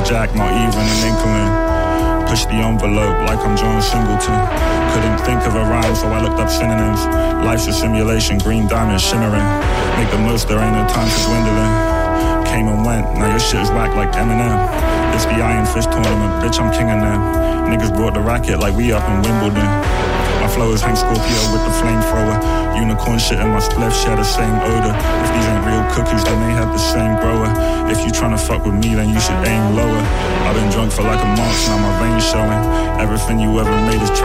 jack, not even an inkling. Push the envelope like I'm John Singleton. Couldn't think of a rhyme, so I looked up synonyms. Life's a simulation, green diamonds shimmering. Make the most, there ain't no time for dwindling. Came and went, now your shit is whack like Eminem. It's the Iron Fist tournament, bitch, I'm king of them. Niggas brought the racket like we up in Wimbledon. My flow is Hank Scorpio with the flamethrower. Unicorn shit and my spliff share the same odor. If these ain't real cookies, then they have the same grower. If you tryna fuck with me, then you should aim lower. I've been drunk for like a month, now my veins showing. Everything you ever made is